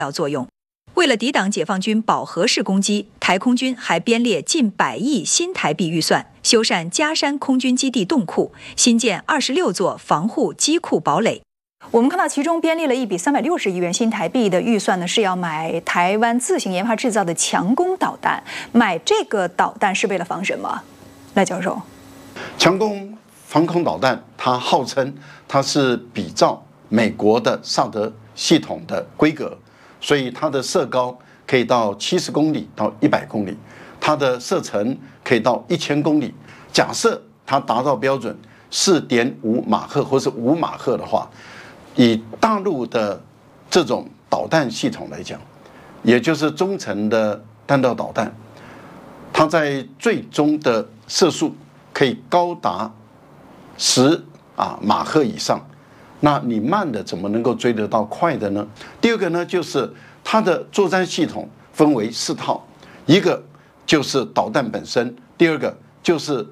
作用。为了抵挡解放军饱和式攻击，台空军还编列近100亿新台币预算，修缮嘉山空军基地洞库，新建26座防护机库堡垒。我们看到其中编列了一笔360亿元新台币的预算呢，是要买台湾自行研发制造的强攻导弹。买这个导弹是为了防什么？赖教授， 强攻防空导弹，它号称它是比照美国的萨德系统的规格，所以它的射高可以到70公里到100公里，它的射程可以到1000公里。假设它达到标准4.5马赫或是5马赫的话，以大陆的这种导弹系统来讲，也就是中程的弹道导弹，它在最终的射速可以高达10马赫以上。那你慢的怎么能够追得到快的呢？第二个呢，就是它的作战系统分为4套，一个就是导弹本身，第二个就是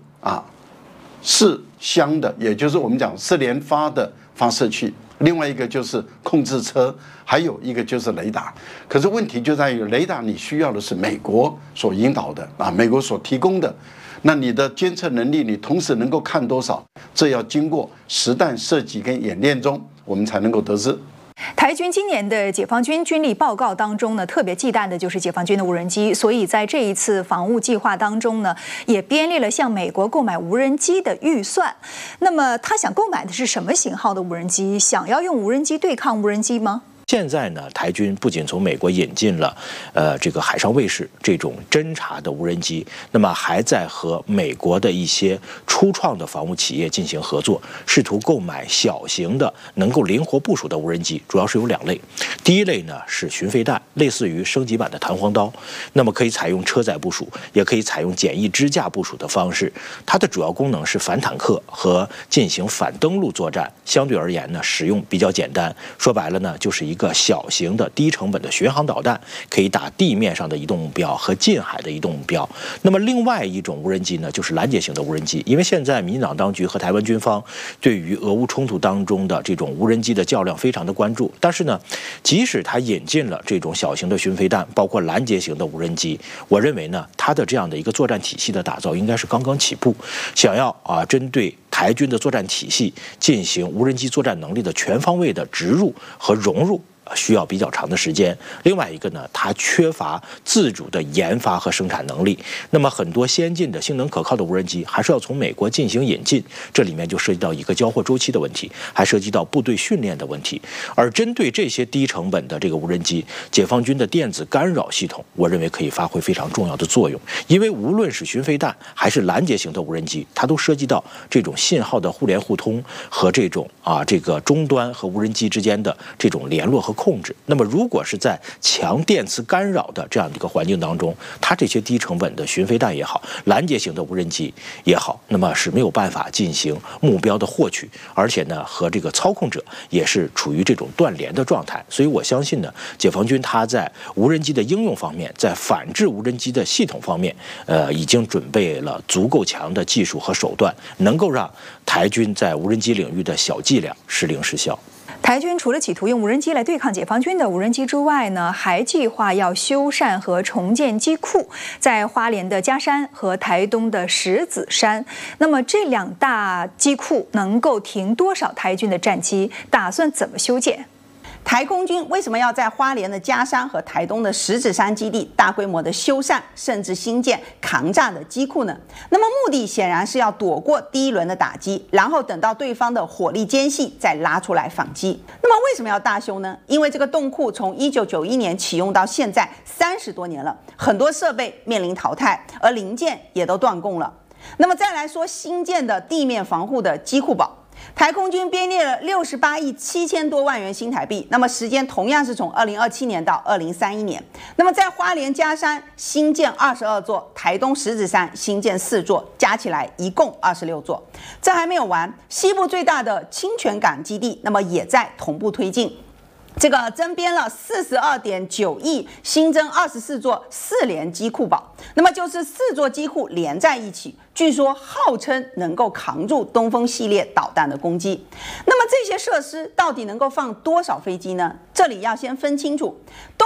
4箱的，也就是我们讲4连发的发射器，另外一个就是控制车，还有一个就是雷达。可是问题就在于雷达你需要的是美国所引导的美国所提供的。那你的监测能力，你同时能够看多少？这要经过实弹射击跟演练中，我们才能够得知。 台军今年的解放军军力报告当中呢，特别忌惮的就是解放军的无人机，所以在这一次防务计划当中呢，也编列了向美国购买无人机的预算。那么他想购买的是什么型号的无人机？想要用无人机对抗无人机吗？ 现在呢，台军不仅从美国引进了这个海上卫士这种侦察的无人机，那么还在和美国的一些初创的防务企业进行合作，试图购买小型的能够灵活部署的无人机，主要是有2类。第一类呢是巡飞弹，类似于升级版的弹簧刀，那么可以采用车载部署，也可以采用简易支架部署的方式。它的主要功能是反坦克和进行反登陆作战，相对而言呢，使用比较简单。说白了呢，就是一个小型的低成本的巡航导弹，可以打地面上的移动目标和近海的移动目标。那么另外一种无人机呢，就是拦截型的无人机。因为现在民进党当局和台湾军方对于俄乌冲突当中的这种无人机的较量非常的关注，但是呢，即使它引进了这种小型的巡飞弹，包括拦截型的无人机，我认为呢，它的这样的一个作战体系的打造应该是刚刚起步，想要针对台军的作战体系进行无人机作战能力的全方位的植入和融入，需要比较长的时间。另外一个呢，它缺乏自主的研发和生产能力。那么很多先进的性能可靠的无人机还是要从美国进行引进，这里面就涉及到一个交货周期的问题，还涉及到部队训练的问题。而针对这些低成本的这个无人机，解放军的电子干扰系统，我认为可以发挥非常重要的作用。因为无论是巡飞弹还是拦截型的无人机，它都涉及到这种信号的互联互通和这种这个终端和无人机之间的这种联络和控制。那么如果是在强电磁干扰的这样的一个环境当中，它这些低成本的巡飞弹也好，拦截型的无人机也好，那么是没有办法进行目标的获取，而且呢和这个操控者也是处于这种断联的状态。所以我相信呢，解放军它在无人机的应用方面，在反制无人机的系统方面已经准备了足够强的技术和手段，能够让台军在无人机领域的小伎俩时灵时效。 台军除了企图用无人机来对抗解放军的无人机之外呢，还计划要修缮和重建机库，在花莲的嘉山和台东的石子山。那么这2大机库能够停多少台军的战机？打算怎么修建？ 台空军为什么要在花莲的嘉山和台东的石子山基地大规模的修缮，甚至新建扛炸的机库呢？那么目的显然是要躲过第一轮的打击，然后等到对方的火力间隙再拉出来反击。那么为什么要大修呢？因为这个洞库从1991年启用到现在30多年了，很多设备面临淘汰，而零件也都断供了。那么再来说新建的地面防护的机库堡，台空军编列了68亿7000多万元新台币，那么时间同样是从2027年到2031年。那么在花莲嘉山新建22座，台东石子山新建4座，加起来一共26座。这还没有完，西部最大的清泉港基地，那么也在同步推进。这个增编了42.9亿，新增24座4连机库堡，那么就是4座机库连在一起，据说号称能够扛住东风系列导弹的攻击。那么这些设施到底能够放多少飞机呢？这里要先分清楚，东